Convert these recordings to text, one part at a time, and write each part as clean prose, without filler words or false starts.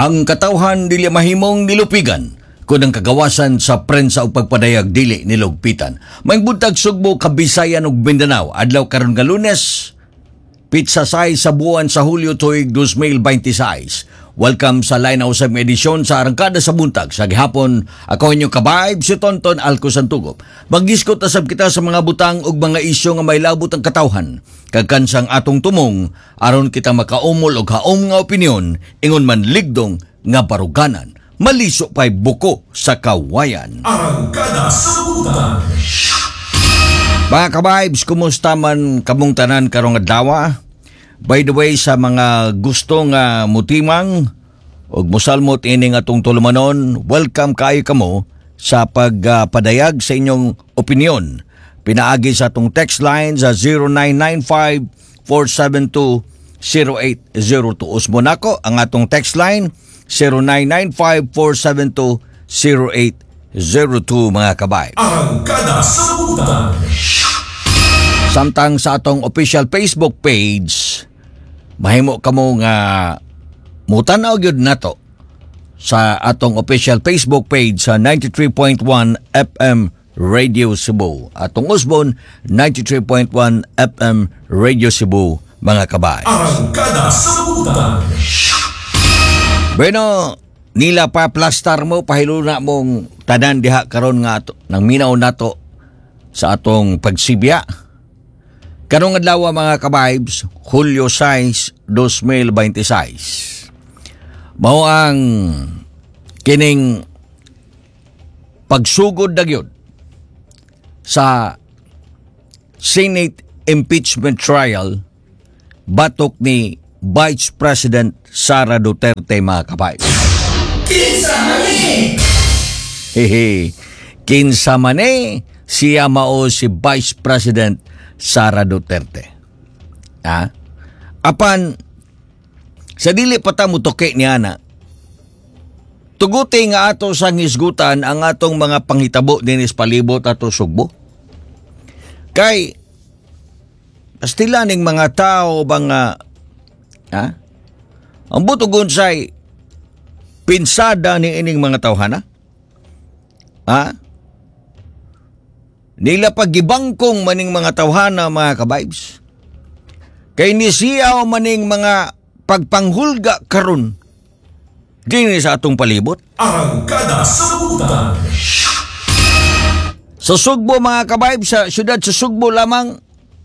Ang katawhan dili mahimong nilupigan kung ang kagawasan sa prensa o pagpadayag dili nilugpitan. May buntag Sugbo, Kabisayan ug Mindanao. Adlaw karon nga Lunes, Pizza Say sa buwan sa Hulyo tuig 2026. Welcome sa Line Ausab edisyon sa Arangkada sa Buntag. Sa gihapon, ako inyong kabaib si Tonton Alco Santugop. Magdiskot asab kita sa mga butang ug mga isyu nga may labot ang katawhan. Kagkansang atong tumong, aron kita makaumol og haom nga opinyon, ingon man ligdong nga baruganan. Maliso pa'y buko sa kawayan. Arangkada sa Buntag. Mga kabibes, kumusta man kamong tanan karong adlaw? By the way, sa mga gusto nga mutimang og mosalmot ining atong tulumanon, welcome kayo kamo sa pagpadayag sa inyong opinyon. Pinaagi sa atong text line sa 0995-472-0802. Usmo nako ang atong text line 0995-472-0802 mga kabay. Arangkada sa Buntag. Samtang sa atong official Facebook page, mahimo kamo nga mutanaw gyud nato sa atong official Facebook page sa 93.1 FM Radio Cebu. Atong usbon 93.1 FM Radio Cebu mga kabay. Arangkada sa Buntag. Bueno, nila pa plastar mo pahiluna mong tanan diha karon nga nang minaw nato sa atong pagsibya. Karong adlaw mga kabibes, Hulyo 6, 2026. Mao ang kining pagsugod na gyud sa Senate impeachment trial batok ni Vice President Sara Duterte mga kabibes. Kinsa mani? Kinsa mani siya mao si Vice President Sara Duterte. Apan sa dili pa ta mutoke niya na tuguti nga ato sang hisgutan ang atong mga panghitabo dinis palibot ato Sugbo. Kay pastila ning mga tao bang ang butugon say pinsada ni ining mga tawhana. Nila pagibangkong maning mga tawhana mga kabibes. Kay nisiyaw maning mga pagpanghulga karon dinhi sa atong palibot. Arangkada sa Buntag. Sa Sugbo mga kabibes, sa syudad sa Sugbo lamang,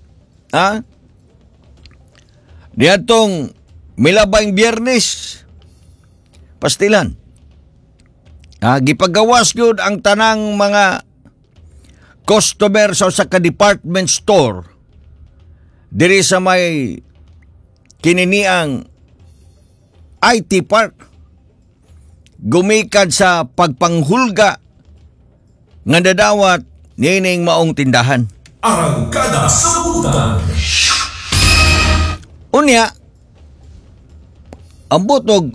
diatong milabayng Biyernes, pastilan. Gipagawas gyud ang tanang mga customer sa department store diri sa may kininiang IT Park gumikan sa pagpanghulga nga dadawat nining maong tindahan. Arangkada sa Buntag. Unya ang butog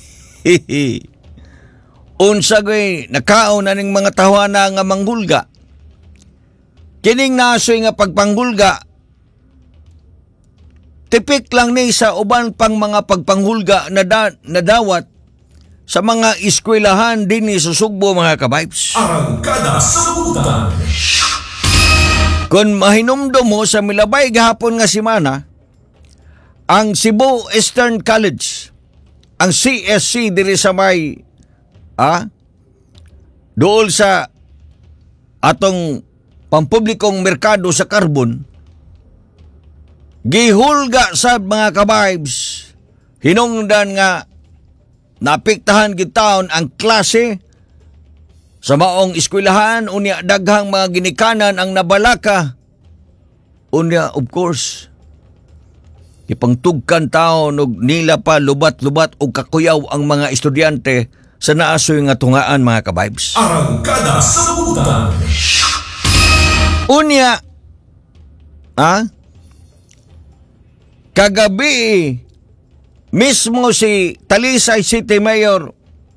unsa gay nakaon na ning mga tawhana nga manghulga. Kining nasoy nga pagpanghulga tipik lang ni sa uban pang mga pagpanghulga na dawat sa mga eskwelahan dinhi sa Sugbo mga kabibes. Arangkada sa Buntag. Kung mahinumdum mo sa milabay gahapon nga semana, ang Cebu Eastern College, ang CSC diri sa may dool sa atong pampublikong merkado sa karbon, gihulga sa mga kabibes, hinungdan nga napiktahan gitaon ang klase sa maong eskwelahan, unya daghang mga ginikanan ang nabalaka, unya of course ipangtugkan taon og nila pa lubat-lubat og kakuyaw ang mga estudyante sa naasoy nga tungaan mga kabibes. Arangkada sa Buntag. Unya, kagabi, mismo si Talisay City Mayor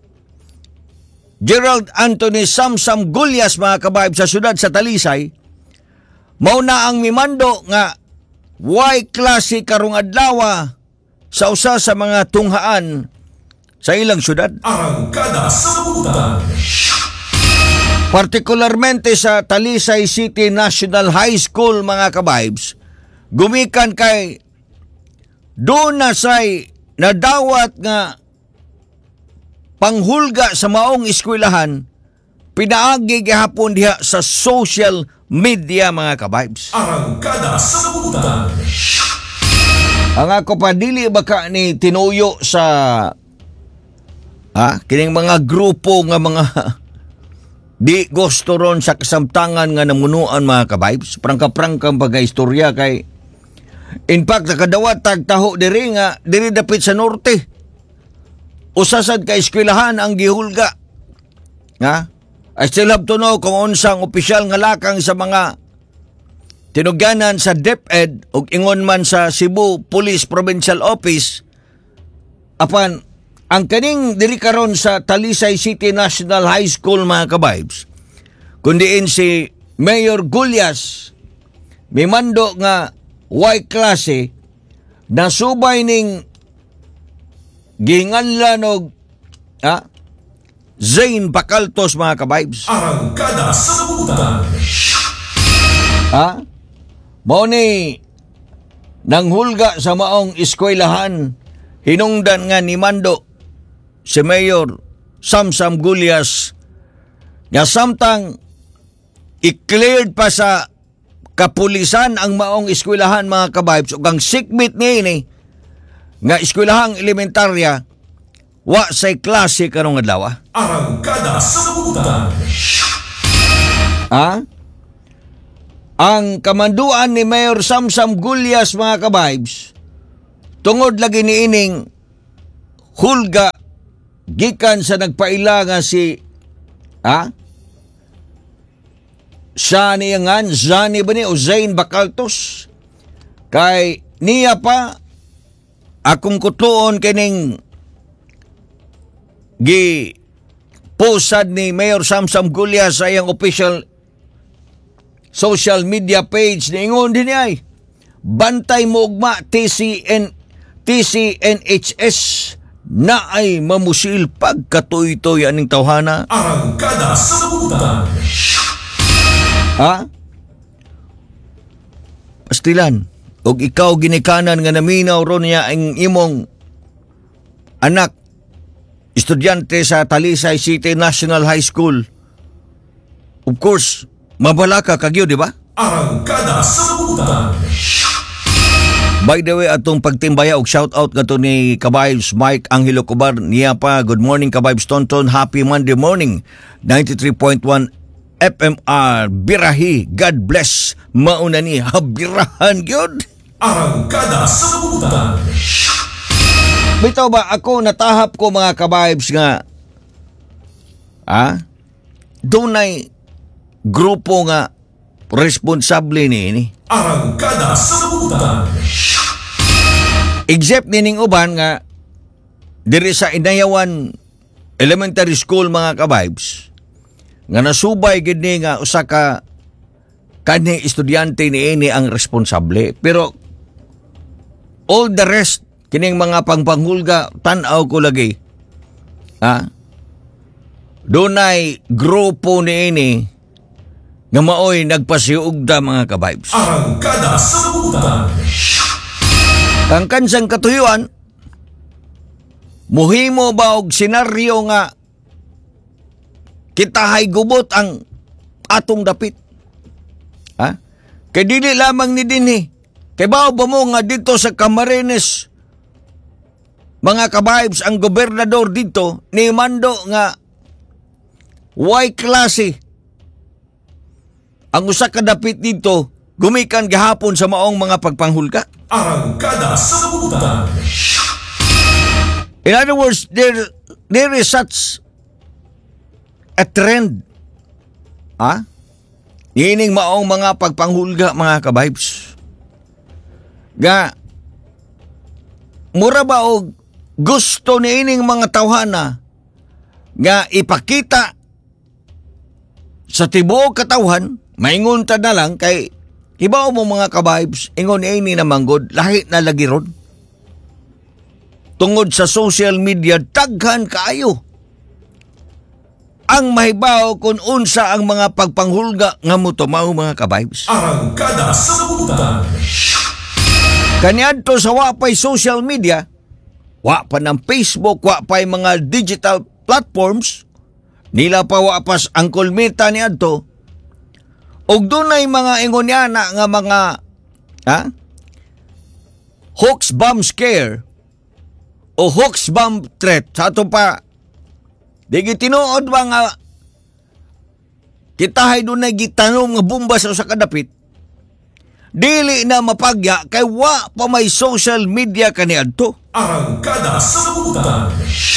Gerald Anthony Samsam Gulyas mga kabaib sa syudad sa Talisay, mauna ang mimando nga Y klase karong adlaw sa usa sa mga tunghaan sa ilang syudad. Arangkada sa Sabutan. Partikularmente sa Talisay City National High School, mga kabibes, gumikan kay doon na say nadawat nga panghulga sa maong eskwelahan, pinaagi gihapon diha sa social media, mga kabibes. Arangkada sa Sabutan. Ang ako pa dili baka ni tinuyo sa kining mga grupo nga mga di gusto ron sa kasamtangan nga namunuan, mga kabibes. Prangka-prangkang pagka-istorya kay in fact nakadawat tagtaho diri nga diri dapit sa norte. Usasad ka eskwelahan ang gihulga. I still have to know kung unsang opisyal nga lakang sa mga tinugyanan sa DepEd ug ingon man sa Cebu Police Provincial Office apan ang kaning dili karon sa Talisay City National High School, mga kabibes, kundiin si Mayor Gulyas mimando nga Y klase na subay ning ginganlan og Zane Bacaltos, mga kabibes. Arangkada sa Sabutan. Mao ni nang hulga sa maong eskwelahan, hinungdan nga ni Mando si Mayor Samsam Gulyas nga samtang i-cleared pa sa kapulisan ang maong eskwelahan, mga kabibes, ug ang sikmit ni nga eskwelahang elementarya wa say klase karong adlaw. Arangkada sa Sabutan. Ang kamanduan ni Mayor Samsam Gulyas, mga kabibes, tungod lagi ni ining hulga gikan sa nagpaila nga si Zani ba ni o Zane Bacaltos, kay niya pa akong kutloon kining posad ni Mayor Samsam Gulyas sa iyang official social media page. Niingon din ay bantay mo ugma TCNHS na ay mamusil pagkatoy-toy aning tawhana. Arangkada sa Sabutan. Pastilan, og ikaw ginikanan nga naminaw ron niya ang imong anak, estudyante sa Talisay City National High School. Of course, mabala ka kagyo, di ba? Arangkada sa Sabutan. By the way, atong pagtimbaya og shout out gato ni Kabibes Mike Angelo Cobar, niya pa, good morning Kabibes Tonton, happy Monday morning, 93.1 FMR Birahi, God bless, mauna ni habirahan gyud. Arangkada sa Sabutan. Bitaw ba ako natahap ko, mga kabibes, nga dunay grupo nga responsable ni Arangkada sa Sabutan. except nining uban nga diri sa Inayawan Elementary School, mga kabibes, nga nasubay gid ni nga usa ka kani estudyante ni ang responsable, pero all the rest kining mga pangpanghulga tan-aw ko lagi dunay grupo ni nga maoy nagpasiugda, mga kabibes. Arangkada sa Sabutan. Ang kansang katuyuan, muhimo ba og senaryo nga kitahay gubot ang atong dapit? Kay dili lamang ni dinhi. Kay bao ba mo nga dito sa Camarines, mga kabibes, ang gobernador dito ni mando nga Y klase ang usa ka dapit dito gumikan gahapon sa maong mga pagpanghulga. Arangkada sa Sabutan. In other words, there is such a trend. Ining maong mga pagpanghulga, mga kabibes. Mura ba og gusto ni ining mga tawhana nga ipakita sa tibuok katawhan, maingon ta na lang kay ibaw mo, mga kabibes, ingon ini na manggod, lahi na lagi ron. tungod sa social media daghan kaayo ang mahibaw kung unsa ang mga pagpanghulga nga motumaw mga ka-vibes. Arangkada sa Sabutan. Kaniadto sa wapay social media, wa pa ng Facebook, wa pa mga digital platforms, nila pa wapas ang kulmita niadto, og dunay mga ingonyana nga mga hoax bomb scare o hoax bomb threat sa ato pa. Di gitinuod ba nga kitahay dunay gitanom nga bomba sa usa ka dapit, dili na mapagya kay wa pa may social media kaniadto. Arangkada sa Sabutan.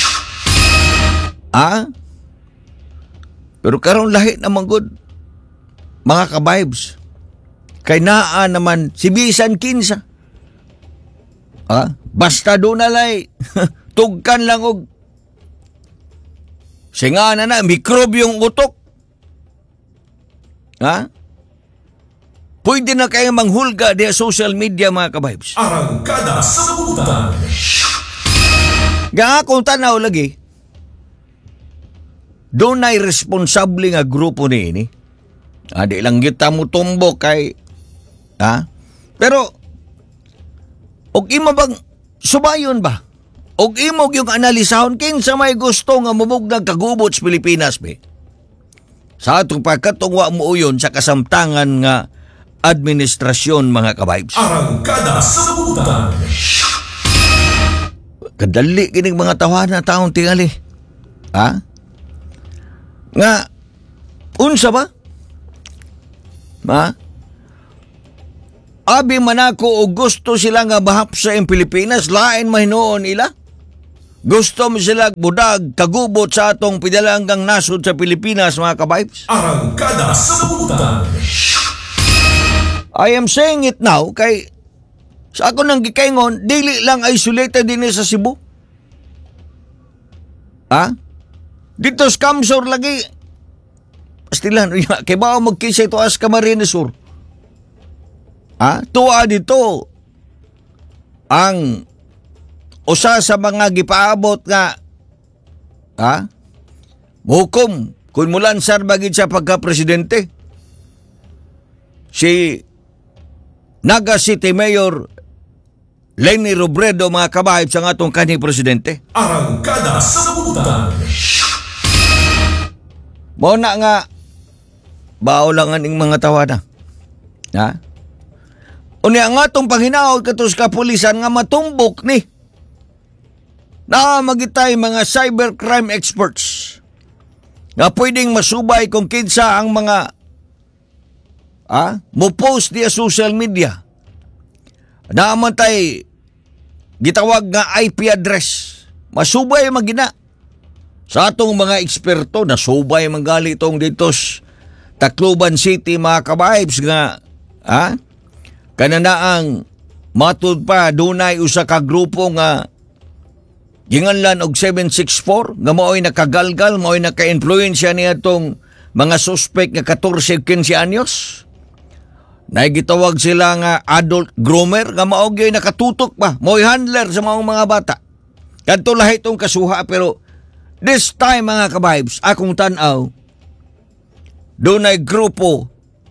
Pero karon lahi naman good mga ka-vibes. Kay naa naman si bisan kinsa. Basta do nalay tugkan lang og singa na mikrobyong utok. Pwede na kayo manghulga di social media mga ka-vibes. Arangkada sa Sabutan. Nga akong tanaw lagi, doon ay responsable nga grupo ni ini. Di lang kita mo tumbok kay, pero, og imo bang subayon ba? Og imo yung analisahon, kinsa may gusto nga mumugnag kagubot sa Pilipinas, be? Sa atong pagkatungwa mo uyon sa kasamtangan nga administrasyon, mga ka-vibes. Arangkada sa Sabutan. Kadali kining mga tawanan taong tingali. Nga, unsa ba? Abi man ako o gusto sila nga bahapsa ang Pilipinas, lain mahinuon ila. Gusto mo sila budag, kagubot sa atong pidalanggang nasod sa Pilipinas, mga ka-vibes. Arangkada sa Sabutan. I am saying it now kay sa ako nang gikaingon, dili lang isolated din sa Cebu. Dito sa Camsor lagi. Pastilan, kay ba magkisa ito as Camarines Sur? Tuwa dito ang usa sa mga gipaabot nga muhukom kung mulansar bagid sa pagka-presidente. Si Naga City Mayor Leni Robredo, mga kabahib sa atong kanhi presidente. Arangkada sa Sabutan. Mao na nga baolangan ing mga tawada. Unya ang atong panghinaot katos kapulisan nga matumbok ni na magitay mga cybercrime experts nga pwedeng masubay kung kinsa ang mga mo post diya social media. Naaman tay gitawag nga IP address. Masubay magina. Sa atong mga eksperto, nasubay manggali itong ditos Tacloban City, mga ka-vibes nga kananaang matud pa dunay usa ka grupo nga ginganlan og 764 nga mao'y nakagalgal, mao'y naka-influensya niya itong mga suspect nga 14-15 anyos. Naigitawag sila nga adult groomer nga maog yoy nakatutok pa, mo'y handler sa mga bata. Kadto lahi itong kasuha, pero this time, mga ka-vibes, akong tanaw, doon ay grupo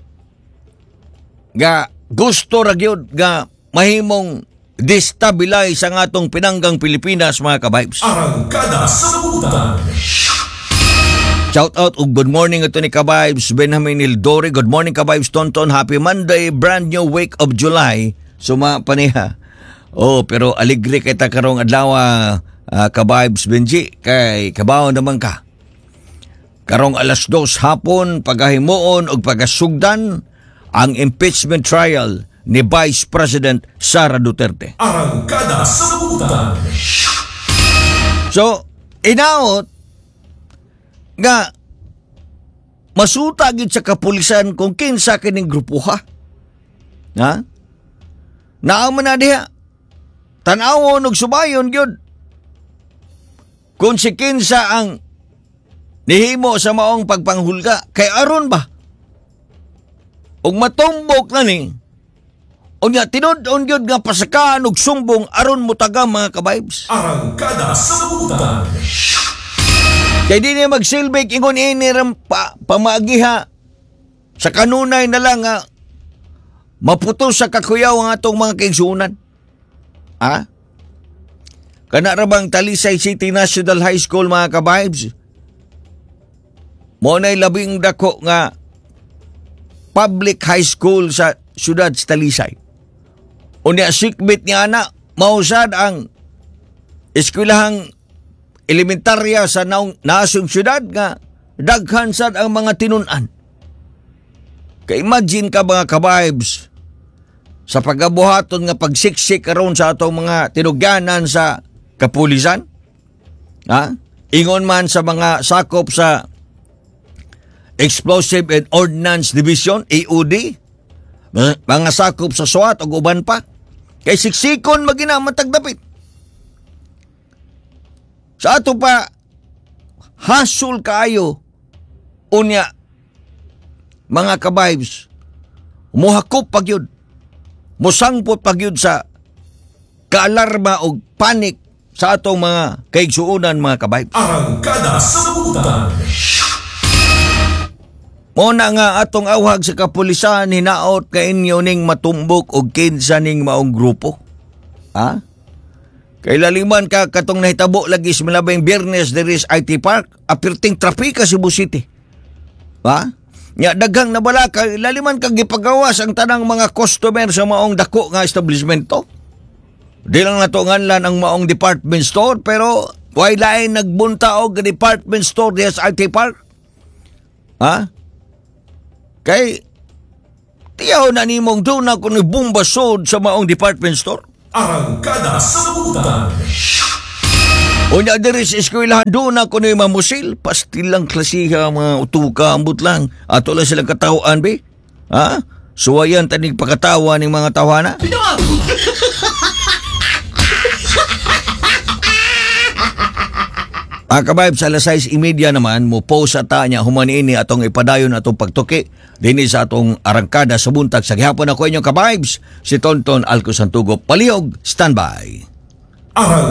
nga gusto ragyod nga mahimong destabilize ang atong pinanggang Pilipinas, mga ka-vibes. Arangkada sa Sabutan. Shout out ug good morning ito ni ka-vibes Benjamin Ildori. Good morning ka-vibes Tonton. Happy Monday, brand new week of July. Suma paniha. Pero aligre kay ta karong adlaw, ka-vibes Benji, kay kabaw naman ka. Karong alas 2 hapon pagahimuon og pagasugdan ang impeachment trial ni Vice President Sara Duterte. Arangkada sa Sabutan. So, inaot nga masutagid sa kapulisan kung kinsa kining grupo naaman na diha tanawon og subayon gyud kung si kinsa ang nihimo sa maong pagpanghulga kay aron ba og matumbok na ni Unya tinud-on gyud nga pasakaan og sumbong aron mo taga mga ka-vibes. Arangkada sa Sabutan. Kay di niya magsilbig ingon ini ram pamagiha sa kanunay na lang nga maputos sa kakuyaw ang atong mga kaigsuunan. Ha? Kana ra bang Talisay City National High School mga ka-vibes? Mo na'y labing dako nga public high school sa siyudad sa Talisay. Unya sikbit niya na mausad ang eskwelahang elementarya sa nasong siyudad nga daghan sad ang mga tinun-an. Ka-imagine ka mga ka-vibes sa pagabuhaton nga pagsiksik karon sa atong mga tinugyanan sa kapulisan. Ha? Ingon man sa mga sakop sa Explosive and Ordnance Division, EOD, mga sakop sa SWAT o uban pa. Kay siksikon maginamatag dapit. Sa ato pa, hasul kaayo, unya, mga ka-vibes, muhakop pag yun, musangpot pag yun sa kaalarma o panik sa atong mga kaigsuunan mga ka-vibes. Arangkada sa Sabutan. Muna nga atong awhag sa kapulisan, hinaot ka inyo ning matumbok o kinsa ning maong grupo. Ha? Kay laliman ka katong nahitabo lagi sa milabing Biyernes there is IT Park, apirting trapika Cebu City. Ha? Nya daghang nabala kay laliman kag gipagawas ang tanang mga customer sa maong dako nga establishmento. Di lang nato nganlan ang maong department store pero way lain nagbunta og department store diha sa IT Park. Ha? Kay tiyaw na nimong doon ako ni bumbasod sa maong department store. Arangkada sa Sabutan. Unya diri sa eskwelahan doon ako ni mamusil. Pastilang klasiha mga utuka ambot lang. Ato lang silang katawaan be. Ha? Suwayan tanig pagkatawa ng mga tawana. Kabay sa alas 6:30 naman mo post ata niya humaniini atong ipadayon atong pagtuki dinhi sa atong arangkada sa buntag sa gihapon ako inyong kabibes si Tonton Alco Santugo palihog standby. Arangkada